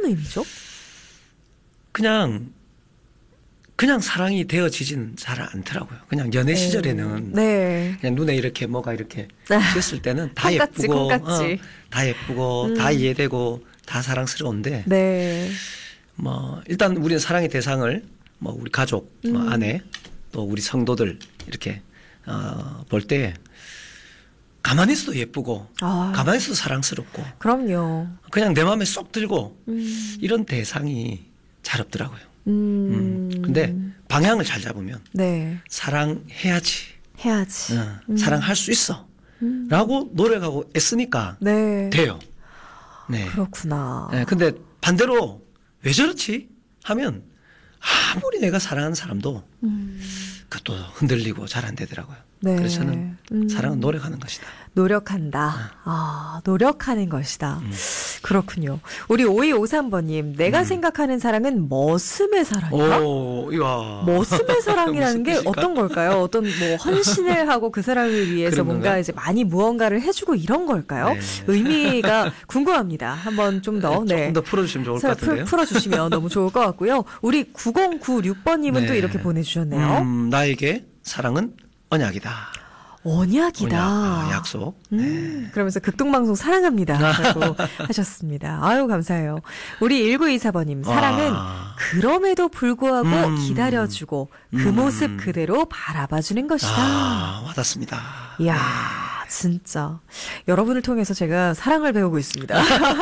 어떤 의미죠? 그냥 사랑이 되어지지는 잘 않더라고요. 그냥 연애 시절에는 네. 그냥 눈에 이렇게 뭐가 이렇게 띄었을 때는 다 콩깍지, 예쁘고, 콩깍지. 다 예쁘고, 다 이해되고, 다 사랑스러운데, 네. 뭐 일단 우리는 사랑의 대상을 뭐 우리 가족, 아내, 또 우리 성도들 이렇게 볼 때 가만히 있어도 예쁘고, 가만히 있어도 사랑스럽고, 그럼요. 그냥 내 마음에 쏙 들고 이런 대상이 잘 없더라고요. 근데 방향을 잘 잡으면 네. 사랑해야지. 해야지. 사랑할 수 있어. 라고 노력하고 애쓰니까 네. 돼요. 네. 그렇구나. 네. 근데 반대로 왜 저렇지? 하면 아무리 내가 사랑하는 사람도 그것도 흔들리고 잘 안 되더라고요. 네. 그래서 저는 사랑은 노력하는 것이다. 노력한다. 노력하는 것이다. 그렇군요. 우리 5253번님, 내가 생각하는 사랑은 머슴의 사랑이다? 이야. 머슴의 사랑이라는 무슨 게 뜻일까? 어떤 걸까요? 어떤 뭐 헌신을 하고 그 사람을 위해서 그런 뭔가 건가요? 이제 많이 무언가를 해주고 이런 걸까요? 네. 의미가 궁금합니다. 한번 좀 더. 조금 더 풀어주시면 좋을 것 같은데요. 풀어주시면 너무 좋을 것 같고요. 우리 9096번님은 또 이렇게 보내주셨네요. 나에게 사랑은 언약이다. 언약이다. 약속. 그러면서 극동방송 사랑합니다. 라고 하셨습니다. 아유, 감사해요. 우리 1924번님, 사랑은 그럼에도 불구하고 기다려주고 그 모습 그대로 바라봐주는 것이다. 와닿습니다. 이야, 진짜. 여러분을 통해서 제가 사랑을 배우고 있습니다.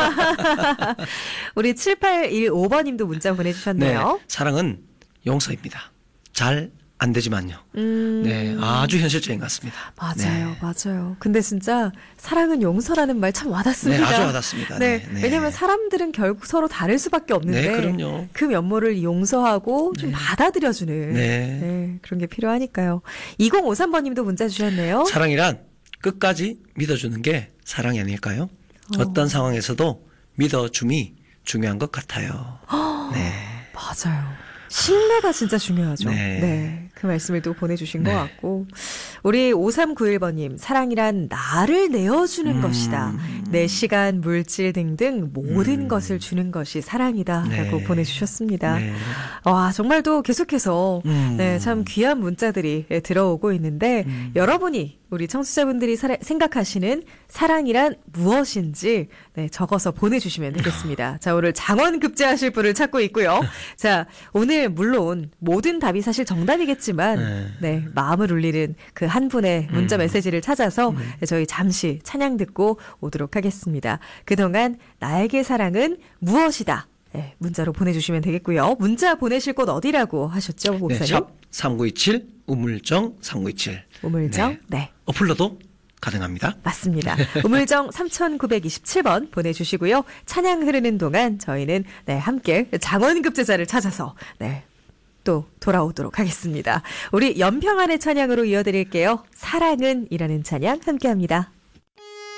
우리 7815번님도 문자 보내주셨네요. 네, 사랑은 용서입니다. 잘 안 되지만요. 네, 아주 현실적인 것 같습니다. 맞아요, 네. 맞아요. 근데 진짜 사랑은 용서라는 말 참 와닿습니다. 네, 아주 와닿습니다. 네, 네. 왜냐하면 사람들은 결국 서로 다를 수밖에 없는데 네, 그럼요. 그 면모를 용서하고 좀 받아들여주는 네. 그런 게 필요하니까요. 2053번님도 문자 주셨네요. 사랑이란 끝까지 믿어주는 게 사랑이 아닐까요? 어떤 상황에서도 믿어줌이 중요한 것 같아요. 네. 맞아요. 신뢰가 진짜 중요하죠. 네. 그 말씀을 또 보내주신 것 같고. 우리 5391번님, 사랑이란 나를 내어주는 것이다. 내 시간, 물질 등등 모든 것을 주는 것이 사랑이다. 라고 네. 보내주셨습니다. 네. 와, 정말도 계속해서 참 귀한 문자들이 들어오고 있는데 여러분이 우리 청취자분들이 생각하시는 사랑이란 무엇인지 적어서 보내주시면 되겠습니다. 자, 오늘 장원급제하실 분을 찾고 있고요. 자, 오늘 물론 모든 답이 사실 정답이겠지만 마음을 울리는 그 한 분의 문자 메시지를 찾아서 저희 잠시 찬양 듣고 오도록 하겠습니다. 그동안 나에게 사랑은 무엇이다? 네, 문자로 보내주시면 되겠고요. 문자 보내실 곳 어디라고 하셨죠, 목사님? 네, 샵 3927 우물정 3927. 우물정, 네. 어플로도 가능합니다. 맞습니다. 우물정 3927번 보내주시고요. 찬양 흐르는 동안 저희는 함께 장원급제자를 찾아서 또 돌아오도록 하겠습니다. 우리 연평안의 찬양으로 이어드릴게요. 사랑은 이라는 찬양 함께합니다.